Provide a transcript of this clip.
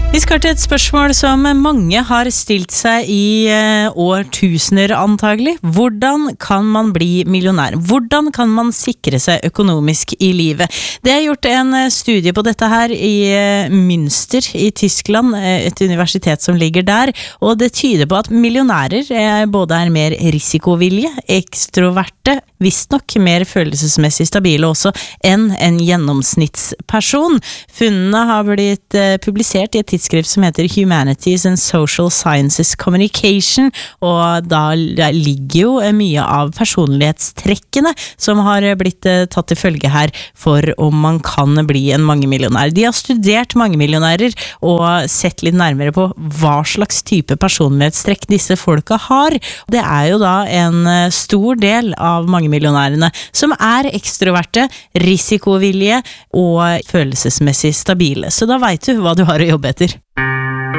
Vi skal til et spørsmål som mange har stilt seg i årtusener antagelig. Hvordan kan man bli millionær? Hvordan kan man sikre seg økonomisk i livet? Det er gjort en studie på dette her i Münster i Tyskland, et universitet som ligger der, og det tyder på at millionærer både er mer risikovillige, ekstroverte, visstnok mer følelsesmessig stabile også enn en gjennomsnittsperson. Funnene har blitt publisert i et tidsskrift som heter Humanities and Social Sciences Communication, og da ligger jo mye av personlighetstrekkene som har blitt tatt til følge her for om man kan bli en mangemillionær. De har studert mangemillionærer og sett litt nærmere på hva slags type personlighetstrekk disse folka har. Det er jo da en stor del av mangemillionærene som er ekstroverte, risikovillige og følelsesmessig stabile. Så da vet du hva du har å jobbe etter.